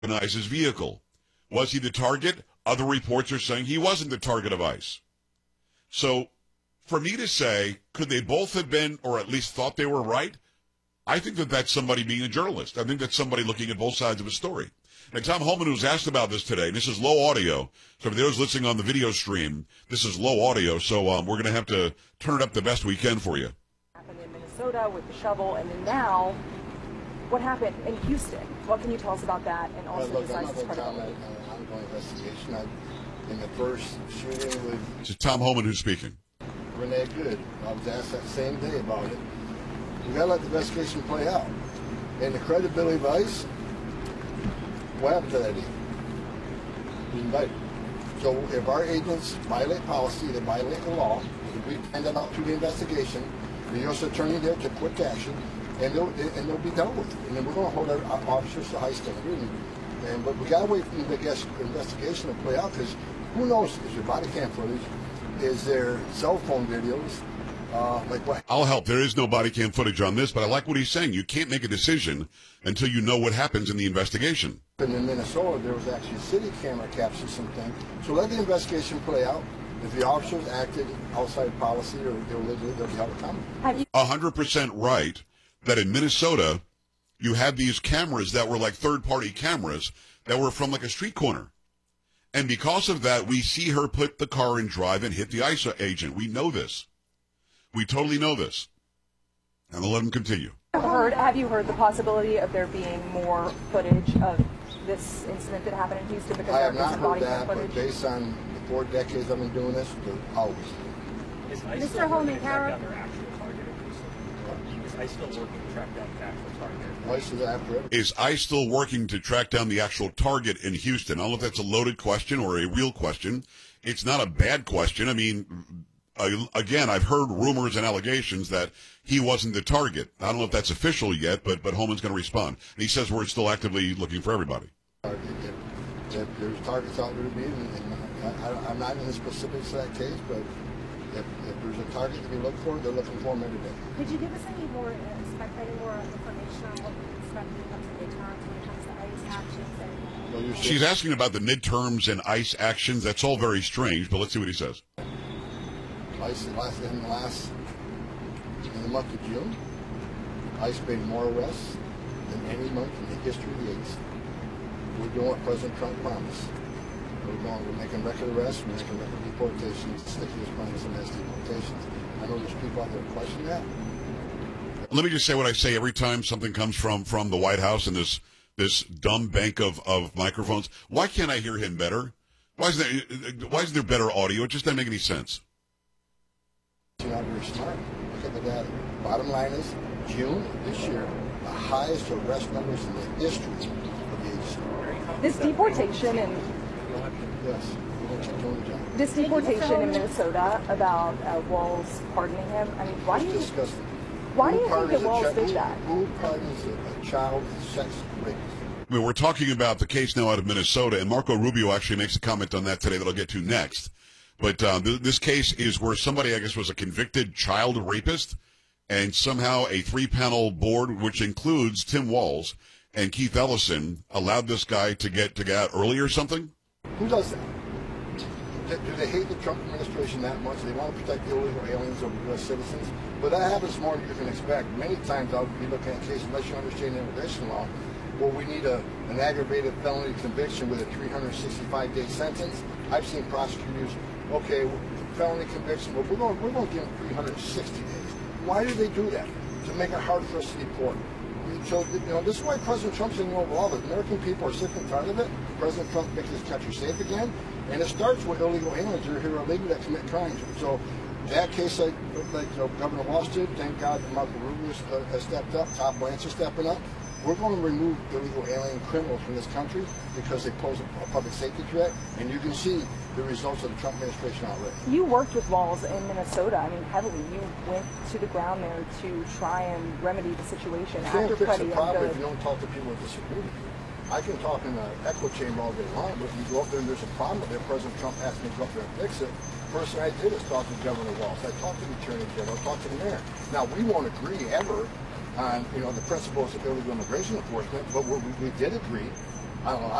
recognize his vehicle. Was he the target? Other reports are saying he wasn't the target of ICE. So for me to say, could they both have been, or at least thought they were right? I think that that's somebody being a journalist. I think that's somebody looking at both sides of a story. And Tom Homan, who was asked about this today, and this is low audio, so for those listening on the video stream, this is low audio, so we're going to have to turn it up the best we can for you. Happened in Minnesota with the shovel, and then now, what happened in Houston? What can you tell us about that? And also, I'm not going to comment on an ongoing investigation. In the first shooting with... This is Tom Homan who's speaking. Renee Good. I was asked that same day about it. We got to let the investigation play out. And the credibility of ICE, what happened to that deal? He's indicted. So if our agents violate policy, they violate the law, we find that out through the investigation, the U.S. attorney there took quick action, and they'll be dealt with. And then we're going to hold our officers to high standard. But we got to wait for the investigation to play out, because who knows? Is there body cam footage? Is there cell phone videos? Like what? I'll help. There is no body cam footage on this, but I like what he's saying. You can't make a decision until you know what happens in the investigation. And in Minnesota, there was actually city camera capturing something. So let the investigation play out. If the officers acted outside policy or illegally, they'll be held accountable. 100% right that in Minnesota, you had these cameras that were like third-party cameras that were from like a street corner. And because of that, we see her put the car in drive and hit the ICE agent. We know this. We totally know this. And I'll let him continue. Have you heard the possibility of there being more footage of this incident that happened in Houston? Because I have not heard body that, footage? but based on the 4 decades I've been doing this, there's always. Mr. Holman, Is ICE still working to track down the actual target? ICE is after it. Is ICE still working to track down the actual target in Houston? I don't know if that's a loaded question or a real question. It's not a bad question. I mean, again, I've heard rumors and allegations that he wasn't the target. I don't know if that's official yet, but Holman's going to respond. And he says we're still actively looking for everybody. If there's targets out there to be, and I'm not in the specifics of that case, but if there's a target to be looked for, they're looking for them every day. Could you give us any more information on what we expect when it comes to midterms, when it comes to ICE actions? She's asking about the midterms and ICE actions. That's all very strange, but let's see what he says. ICE, in the month of June, ICE made more arrests than any month in the history of the 80s. We're doing what President Trump promised. We're making record arrests, we're making record deportations, sticking to his promise of mass deportations. I know there's people out there who question that. Let me just say what I say every time something comes from the White House and this dumb bank of microphones. Why can't I hear him better? Why isn't there better audio? It just doesn't make any sense. You're not very smart. Look at the data. Bottom line is, June this year, the highest arrest numbers in the history of the agency. This deportation and yes, we're going to keep doing the job. this deportation in Minnesota about Walz pardoning him. I mean, why do you think that Walz did that? Who pardons a child sex rapist? I mean, we're talking about the case now out of Minnesota, and Marco Rubio actually makes a comment on that today that I'll get to next. But this case is where somebody, I guess, was a convicted child rapist, and somehow a 3-panel board, which includes Tim Walz and Keith Ellison, allowed this guy to get out early or something? Who does that? Do they hate the Trump administration that much? They want to protect the illegal aliens over U.S. citizens? But that happens more than you can expect. Many times I'll be looking at cases, unless you understand immigration law, where we need an aggravated felony conviction with a 365-day sentence. I've seen prosecutors, okay, felony conviction, but we're going to give them 360 days. Why do they do that? To make it hard for us to deport. So, this is why President Trump's in the Oval Office. American people are sick and tired of it. President Trump makes this country safe again. And it starts with illegal aliens that are here illegally that commit crimes. So that case, like Governor Walz did, thank God that Marco Rubio has stepped up, Todd Blanche is stepping up. We're going to remove illegal alien criminals from this country because they pose a public safety threat, and you can see the results of the Trump administration already. You worked with Walz in Minnesota. I mean, heavily. You went to the ground there to try and remedy the situation. You can't fix a problem if you don't talk to people who disagree with you. I can talk in an echo chamber all day long, but if you go up there and there's a problem there, President Trump asked me to go up there and fix it. First thing I did is talk to Governor Walz. I talked to the Attorney General, I talked to the mayor. Now, we won't agree ever on the principles of illegal immigration enforcement, but we did agree I don't know.